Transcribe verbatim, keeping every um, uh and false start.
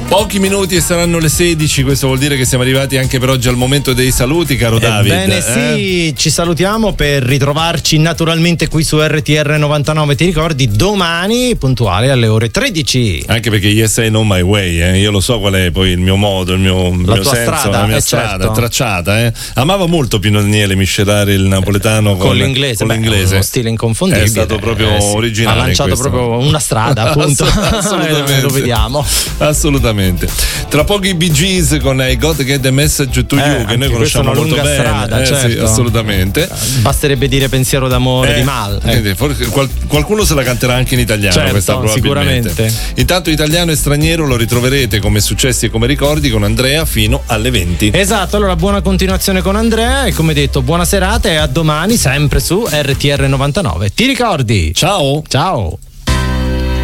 Pochi minuti e saranno le sedici, questo vuol dire che siamo arrivati anche per oggi al momento dei saluti, caro David. Ebbene sì, eh? ci salutiamo per ritrovarci naturalmente qui su R T R novantanove, ti ricordi, domani puntuale alle ore tredici. Anche perché Yes I Know My Way, eh? Io lo so qual è poi il mio modo, il mio, il la mio tua senso, strada, la mia eh, strada certo. tracciata. Eh? Amava molto Pino Daniele miscelare il napoletano con, con l'inglese, con beh, l'inglese. uno stile inconfondibile. È stato proprio eh, sì. originale. Ha lanciato proprio una strada, appunto. Assolutamente. Lo vediamo. Assolutamente. Tra pochi Bee Gees con I Got to Get the Message to Eh, You, che noi conosciamo molto bene. Strada, eh, certo. Sì, assolutamente. Basterebbe dire pensiero d'amore Eh, di Mal. eh. Forse qual- qualcuno se la canterà anche in italiano, certo, questa probabilmente. Sicuramente. Intanto italiano e straniero lo ritroverete come successi e come ricordi con Andrea fino alle venti. Esatto, allora buona continuazione con Andrea e come detto buona serata e a domani sempre su R T R novantanove. Ti ricordi? Ciao. Ciao.